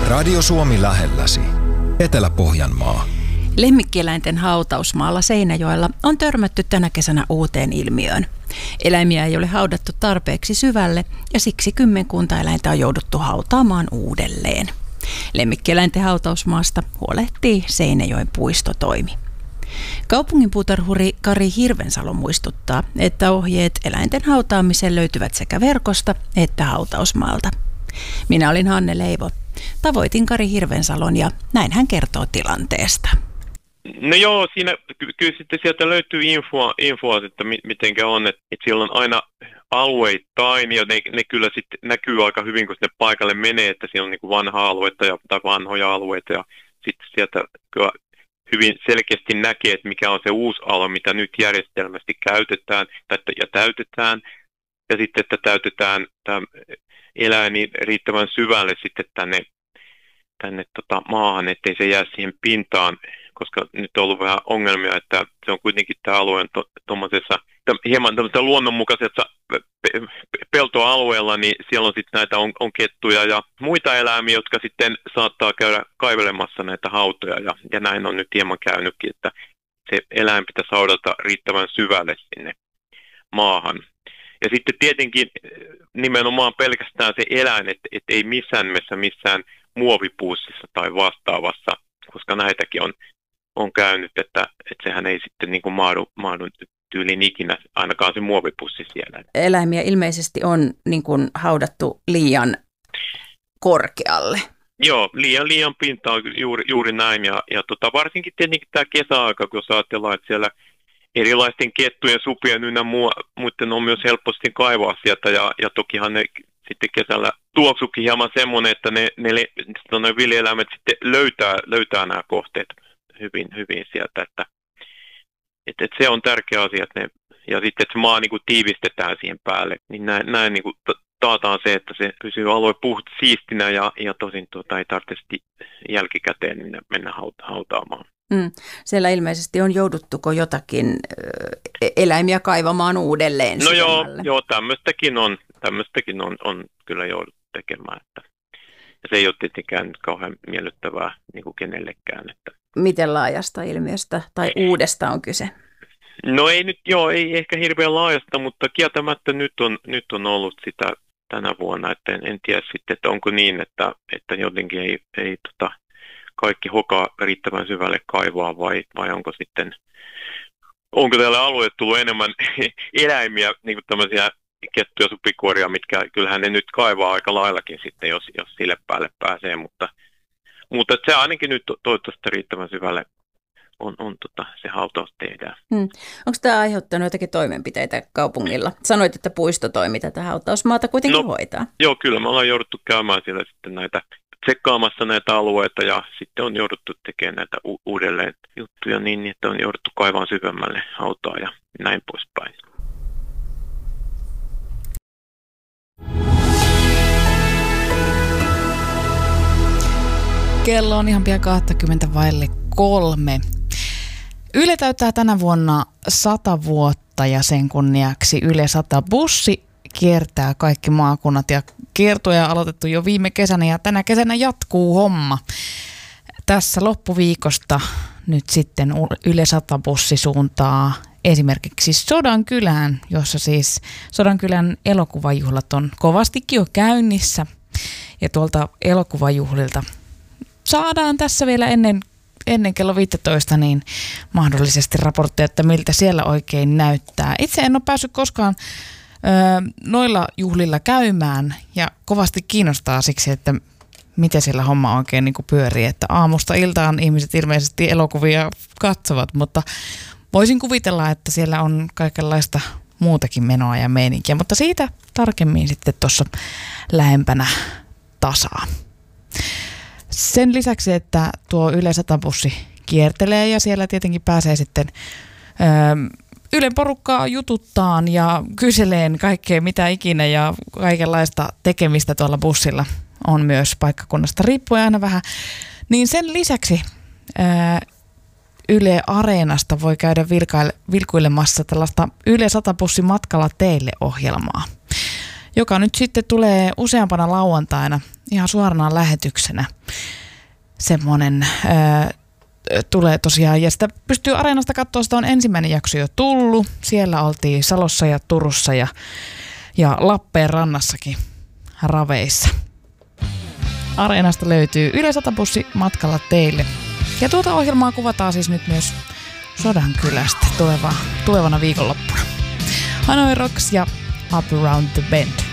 Radio Suomi lähelläsi. Etelä-Pohjanmaa. Lemmikkieläinten hautausmaalla Seinäjoella on törmätty tänä kesänä uuteen ilmiöön. Eläimiä ei ole haudattu tarpeeksi syvälle ja siksi kymmenkunta eläintä on jouduttu hautaamaan uudelleen. Lemmikkieläinten hautausmaasta huolehtii Seinäjoen puistotoimi. Kaupunginpuutarhuri Kari Hirvensalo muistuttaa, että ohjeet eläinten hautaamiseen löytyvät sekä verkosta että hautausmaalta. Minä olin Hanne Leivo. Tavoitin Kari Hirvensalon ja näin hän kertoo tilanteesta. No joo, siinä kyllä sitten sieltä löytyy infoa että mitenkä on, että siellä on aina alueittain ja ne kyllä sitten näkyy aika hyvin, kun sinne paikalle menee, että siellä on niin kuin vanhaa aluetta tai vanhoja alueita ja sitten sieltä kyllä hyvin selkeästi näkee, että mikä on se uusi alue, mitä nyt järjestelmästi käytetään ja täytetään ja sitten, että täytetään tämä eläin riittävän syvälle sitten tänne maahan, ettei se jää siihen pintaan, koska nyt on ollut vähän ongelmia, että se on kuitenkin tämä alue on hieman luonnonmukaisessa peltoalueella, niin siellä on sitten näitä on kettuja ja muita eläimiä, jotka sitten saattaa käydä kaivelemassa näitä hautoja ja näin on nyt hieman käynytkin, että se eläin pitäisi haudata riittävän syvälle sinne maahan. Ja sitten tietenkin nimenomaan pelkästään se eläin, että ei missään nimessä missään muovipussissa tai vastaavassa, koska näitäkin on käynyt, että sehän ei sitten niin kuin maadu tyyliin ikinä, ainakaan se muovipussi siellä. Eläimiä ilmeisesti on niin kuin haudattu liian korkealle. Joo, liian pinta on juuri näin ja varsinkin tietenkin tämä kesäaika, kun ajatellaan, että siellä erilaisten kettujen, supien ynnä muiden on myös helposti kaivaa sieltä ja tokihan ne sitten kesällä tuoksukin hieman semmoinen, että ne viljeläimet sitten löytää nämä kohteet hyvin sieltä, että se on tärkeä asia, ja sitten että se maa niin kuin tiivistetään siihen päälle, niin näin niin kuin taataan se, että se pysyy alue siistinä ja tosin ei tarvitse jälkikäteen mennä hautaamaan. Siellä ilmeisesti on jouduttuko jotakin eläimiä kaivamaan uudelleen? No joo, tämmöistäkin on kyllä jouduttu tekemään. Ja se ei ole tietenkään kauhean miellyttävää niin kuin kenellekään. Että. Miten laajasta ilmiöstä tai uudesta on kyse? No ei ehkä hirveän laajasta, mutta kieltämättä nyt on ollut sitä tänä vuonna, että en tiedä sitten, että onko niin, että jotenkin ei kaikki hokaa riittävän syvälle kaivaa vai onko tällä alueelle tullut enemmän eläimiä, niin kuin tämmöisiä kettuja, supikoiria, mitkä kyllähän ne nyt kaivaa aika laillakin sitten, jos sille päälle pääsee, mutta se ainakin nyt toivottavasti riittävän syvälle on se hautaus tehdään. Onko tämä aiheuttanut jotakin toimenpiteitä kaupungilla? Sanoit, että puistotoimi tätä hautausmaata kuitenkin hoitaa. Joo, kyllä me ollaan jouduttu käymään siellä sitten tsekkaamassa näitä alueita ja sitten on jouduttu tekemään näitä uudelleen juttuja niin, että on jouduttu kaivaan syvemmälle hautaa ja näin poispäin. Kello on ihan pian 3:20. Yle täyttää tänä vuonna 100 vuotta ja sen kunniaksi Yle 100 bussi kiertää kaikki maakunnat ja kiertoja on aloitettu jo viime kesänä ja tänä kesänä jatkuu homma. Tässä loppuviikosta nyt sitten Yle 100 bussi suuntaa esimerkiksi Sodankylään, jossa siis Sodankylän elokuvajuhlat on kovastikin jo käynnissä ja tuolta elokuvajuhlilta saadaan tässä vielä ennen kello 15 niin mahdollisesti raportteja, että miltä siellä oikein näyttää. Itse en ole päässyt koskaan noilla juhlilla käymään ja kovasti kiinnostaa siksi, että miten siellä homma oikein niin kuin pyörii. Että aamusta iltaan ihmiset ilmeisesti elokuvia katsovat, mutta voisin kuvitella, että siellä on kaikenlaista muutakin menoa ja meininkiä, mutta siitä tarkemmin sitten tuossa lähempänä tasaa. Sen lisäksi, että tuo Yle 100 bussi kiertelee ja siellä tietenkin pääsee sitten Ylen porukkaa jututtaan ja kyseleen kaikkea mitä ikinä ja kaikenlaista tekemistä tuolla bussilla on myös paikkakunnasta riippuen aina vähän. Niin sen lisäksi Yle Areenasta voi käydä vilkuilemassa tällaista Yle 100 bussi matkalla teille -ohjelmaa, joka nyt sitten tulee useampana lauantaina ihan suorana lähetyksenä. Semmoinen tulee tosiaan, ja sitä pystyy Areenasta katsoa, sitä on ensimmäinen jakso jo tullut. Siellä oltiin Salossa ja Turussa ja Lappeenrannassakin raveissa. Areenasta löytyy Yle 100 bussi matkalla teille. Ja tuota ohjelmaa kuvataan siis nyt myös Sodankylästä tulevana viikonloppuna. Hanoi Rocks ja Up Around the Bend.